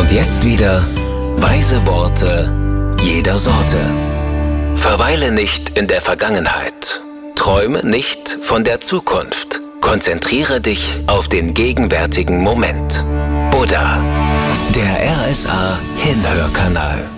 Und jetzt wieder weise Worte jeder Sorte. Verweile nicht in der Vergangenheit. Träume nicht von der Zukunft. Konzentriere dich auf den gegenwärtigen Moment. Buddha, der RSA Hinhörkanal.